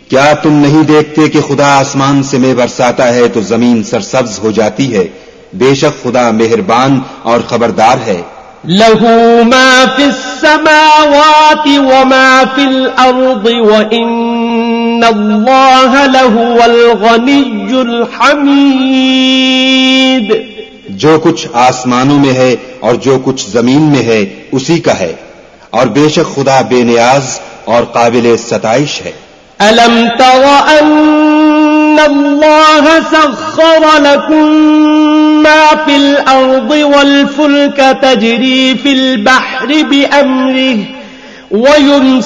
क्या तुम नहीं देखते कि खुदा आसमान से में बरसाता है तो जमीन सरसब्ज हो जाती है। बेशक खुदा मेहरबान और खबरदार है। लहू मा फिस समावाति व मा फिल अर्दि व इन्नल्लाह लहुवल गनियुल हमीद। जो कुछ आसमानों में है और जो कुछ जमीन में है उसी का है, और बेशक खुदा बेनियाज और काबिल सताइश है। अलम तर अन्नल्लाह सख्खर लकुम मा फिल अर्दि वल फुल्क तजरी फिल बहरि बिअम्रिहि वयुमसिकु